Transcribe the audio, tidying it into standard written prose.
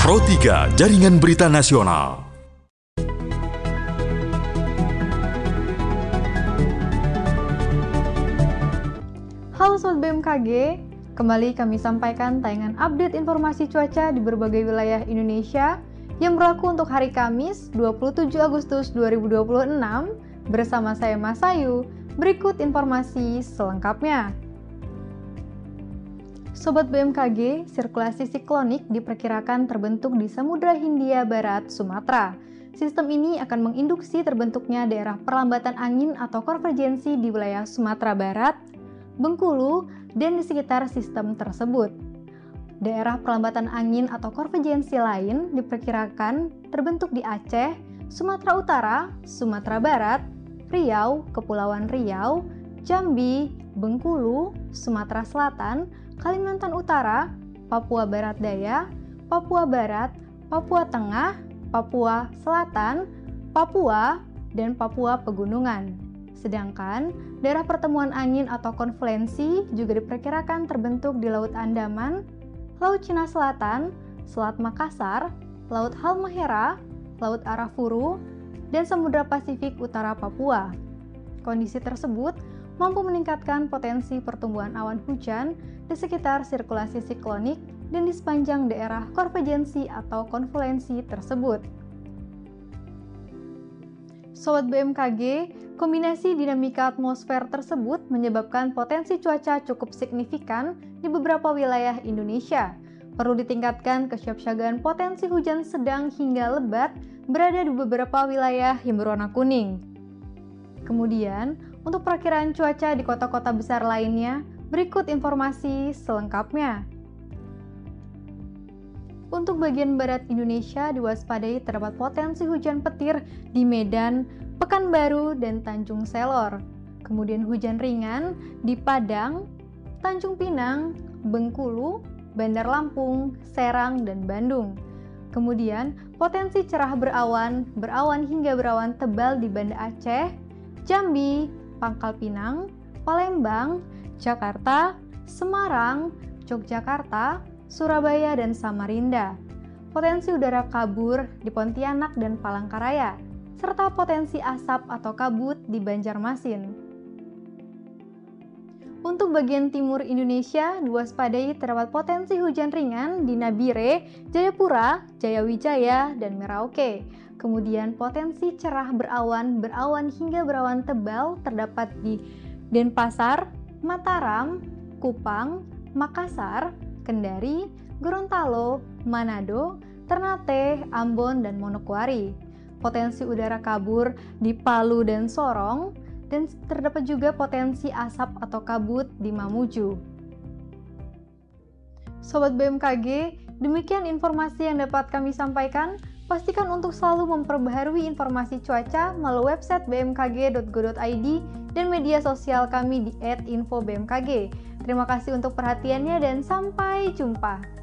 Pro 3 Jaringan Berita Nasional. Halo Sobat BMKG, kembali kami sampaikan tayangan update informasi cuaca di berbagai wilayah Indonesia yang berlaku untuk hari Kamis 27 Agustus 2026 bersama saya Mas Ayu. Berikut informasi selengkapnya. Sobat BMKG, sirkulasi siklonik diperkirakan terbentuk di Samudra Hindia Barat, Sumatera. Sistem ini akan menginduksi terbentuknya daerah perlambatan angin atau konvergensi di wilayah Sumatera Barat, Bengkulu, dan di sekitar sistem tersebut. Daerah perlambatan angin atau konvergensi lain diperkirakan terbentuk di Aceh, Sumatera Utara, Sumatera Barat, Riau, Kepulauan Riau, Jambi, Bengkulu, Sumatera Selatan, Kalimantan Utara, Papua Barat Daya, Papua Barat, Papua Tengah, Papua Selatan, Papua, dan Papua Pegunungan. Sedangkan daerah pertemuan angin atau konfluensi juga diperkirakan terbentuk di Laut Andaman, Laut Cina Selatan, Selat Makassar, Laut Halmahera, Laut Arafuru, dan Samudra Pasifik Utara Papua. Kondisi tersebut mampu meningkatkan potensi pertumbuhan awan hujan di sekitar sirkulasi siklonik dan di sepanjang daerah konvergensi atau konfluensi tersebut. Sobat BMKG, kombinasi dinamika atmosfer tersebut menyebabkan potensi cuaca cukup signifikan di beberapa wilayah Indonesia. Perlu ditingkatkan kesiapsiagaan potensi hujan sedang hingga lebat berada di beberapa wilayah yang berwarna kuning. Kemudian, untuk perakiraan cuaca di kota-kota besar lainnya, berikut informasi selengkapnya. Untuk bagian barat Indonesia diwaspadai terdapat potensi hujan petir di Medan, Pekanbaru, dan Tanjung Selor. Kemudian hujan ringan di Padang, Tanjung Pinang, Bengkulu, Bandar Lampung, Serang, dan Bandung. Kemudian potensi cerah berawan hingga berawan tebal di Banda Aceh, Jambi, Pangkal Pinang, Palembang, Jakarta, Semarang, Yogyakarta, Surabaya, dan Samarinda. Potensi udara kabur di Pontianak dan Palangkaraya, serta potensi asap atau kabut di Banjarmasin. Untuk bagian timur Indonesia, diwaspadai terdapat potensi hujan ringan di Nabire, Jayapura, Jayawijaya, dan Merauke. Kemudian potensi cerah berawan hingga berawan tebal terdapat di Denpasar, Mataram, Kupang, Makassar, Kendari, Gorontalo, Manado, Ternate, Ambon, dan Manokwari. Potensi udara kabur di Palu dan Sorong, dan terdapat juga potensi asap atau kabut di Mamuju. Sobat BMKG, demikian informasi yang dapat kami sampaikan. Pastikan untuk selalu memperbaharui informasi cuaca melalui website bmkg.go.id dan media sosial kami di @infobmkg. Terima kasih untuk perhatiannya dan sampai jumpa.